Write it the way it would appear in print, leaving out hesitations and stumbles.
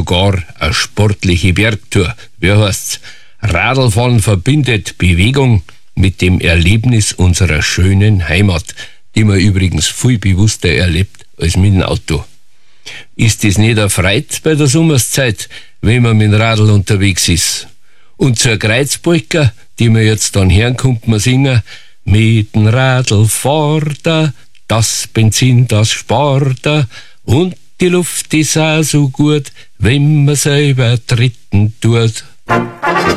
sogar eine sportliche Bergtour. Wie heißt's? Radlfahren verbindet Bewegung mit dem Erlebnis unserer schönen Heimat, die man übrigens viel bewusster erlebt als mit dem Auto. Ist das nicht eine Freude bei der Sommerszeit, wenn man mit dem Radl unterwegs ist? Und zur Kreuzpolka, die wir jetzt dann hören, kommt man singen: Mit dem Radl fahrt er, das Benzin, das spart er, und die Luft ist auch so gut, wenn man selber tritten tut.